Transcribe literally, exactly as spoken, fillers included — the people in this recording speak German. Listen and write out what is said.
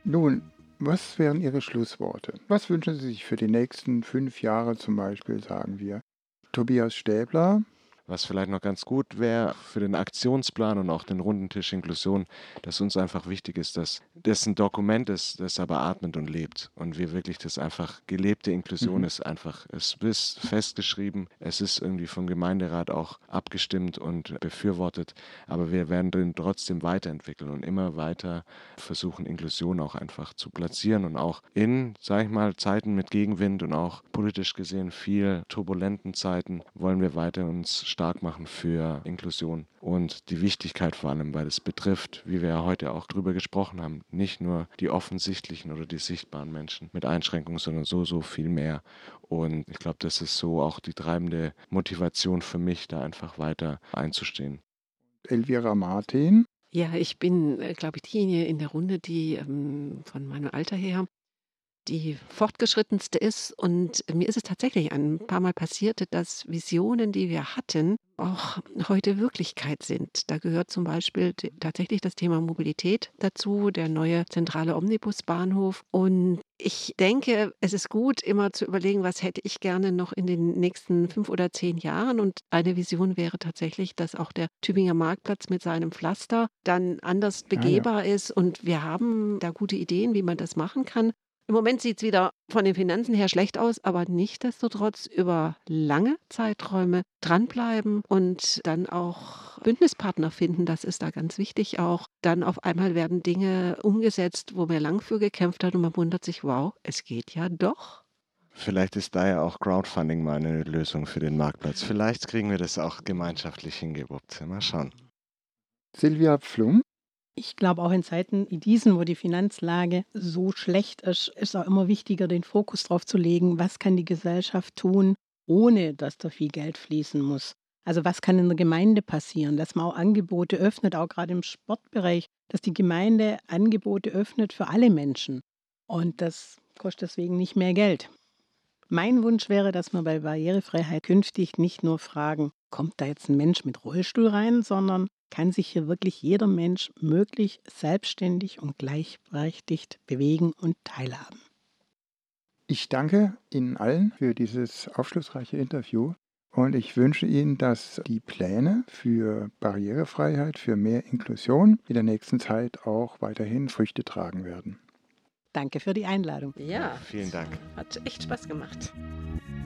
Nun, was wären Ihre Schlussworte? Was wünschen Sie sich für die nächsten fünf Jahre zum Beispiel, sagen wir? Tobias Stäbler. Was vielleicht noch ganz gut wäre für den Aktionsplan und auch den Rundentisch Inklusion, dass uns einfach wichtig ist, dass das ein Dokument ist, das aber atmet und lebt. Und wir wirklich das einfach, gelebte Inklusion Mhm. ist einfach, es ist festgeschrieben, es ist irgendwie vom Gemeinderat auch abgestimmt und befürwortet, aber wir werden den trotzdem weiterentwickeln und immer weiter versuchen, Inklusion auch einfach zu platzieren und auch in, sag ich mal, Zeiten mit Gegenwind und auch politisch gesehen viel turbulenten Zeiten wollen wir weiter uns stark machen für Inklusion und die Wichtigkeit vor allem, weil es betrifft, wie wir ja heute auch drüber gesprochen haben, nicht nur die offensichtlichen oder die sichtbaren Menschen mit Einschränkungen, sondern so, so viel mehr. Und ich glaube, das ist so auch die treibende Motivation für mich, da einfach weiter einzustehen. Elvira Martin. Ja, ich bin, äh, glaube ich, diejenige in der Runde, die ähm, von meinem Alter her die fortgeschrittenste ist. Und mir ist es tatsächlich ein paar Mal passiert, dass Visionen, die wir hatten, auch heute Wirklichkeit sind. Da gehört zum Beispiel t- tatsächlich das Thema Mobilität dazu, der neue zentrale Omnibusbahnhof. Und ich denke, es ist gut, immer zu überlegen, was hätte ich gerne noch in den nächsten fünf oder zehn Jahren. Und eine Vision wäre tatsächlich, dass auch der Tübinger Marktplatz mit seinem Pflaster dann anders Ah ja. begehbar ist. Und wir haben da gute Ideen, wie man das machen kann. Im Moment sieht es wieder von den Finanzen her schlecht aus, aber nichtsdestotrotz über lange Zeiträume dranbleiben und dann auch Bündnispartner finden. Das ist da ganz wichtig auch. Dann auf einmal werden Dinge umgesetzt, wo man lang für gekämpft hat und man wundert sich, wow, es geht ja doch. Vielleicht ist da ja auch Crowdfunding mal eine Lösung für den Marktplatz. Vielleicht kriegen wir das auch gemeinschaftlich hingewuppt. Mal schauen. Silvia Pflum. Ich glaube, auch in Zeiten wie diesen, wo die Finanzlage so schlecht ist, ist auch immer wichtiger, den Fokus darauf zu legen, was kann die Gesellschaft tun, ohne dass da viel Geld fließen muss. Also was kann in der Gemeinde passieren, dass man auch Angebote öffnet, auch gerade im Sportbereich, dass die Gemeinde Angebote öffnet für alle Menschen. Und das kostet deswegen nicht mehr Geld. Mein Wunsch wäre, dass wir bei Barrierefreiheit künftig nicht nur fragen, kommt da jetzt ein Mensch mit Rollstuhl rein, sondern kann sich hier wirklich jeder Mensch möglich selbstständig und gleichberechtigt bewegen und teilhaben. Ich danke Ihnen allen für dieses aufschlussreiche Interview und ich wünsche Ihnen, dass die Pläne für Barrierefreiheit, für mehr Inklusion in der nächsten Zeit auch weiterhin Früchte tragen werden. Danke für die Einladung. Ja, Vielen Dank. hat echt Spaß gemacht.